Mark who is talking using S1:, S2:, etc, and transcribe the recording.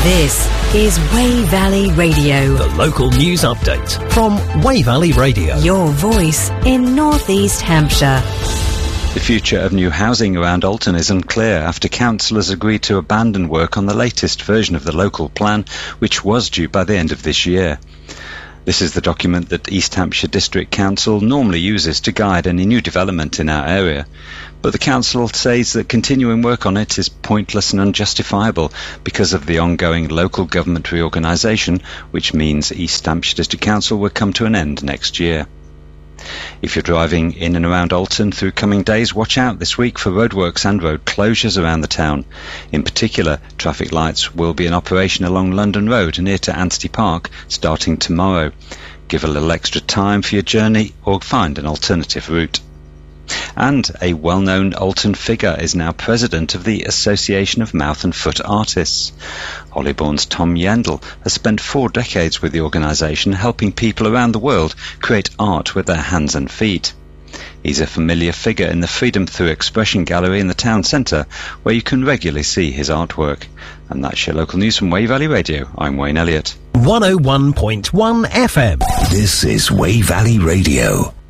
S1: This is Wey Valley Radio.
S2: The local news update from Wey Valley Radio.
S1: Your voice in North East Hampshire.
S3: The future of new housing around Alton is unclear after councillors agreed to abandon work on the latest version of the local plan, which was due by the end of this year. This is the document that East Hampshire District Council normally uses to guide any new development in our area. But the council says that continuing work on it is pointless and unjustifiable because of the ongoing local government reorganisation, which means East Hampshire District Council will come to an end next year. If you're driving in and around Alton through coming days, watch out this week for roadworks and road closures around the town. In particular, traffic lights will be in operation along London Road near to Anstey Park starting tomorrow. Give a little extra time for your journey or find an alternative route. And a well-known Alton figure is now president of the Association of Mouth and Foot Artists. Hollybourne's Tom Yendall has spent 4 decades with the organisation, helping people around the world create art with their hands and feet. He's a familiar figure in the Freedom Through Expression Gallery in the town centre, where you can regularly see his artwork. And that's your local news from Wey Valley Radio. I'm Wayne Elliott.
S2: 101.1 FM.
S4: This is Wey Valley Radio.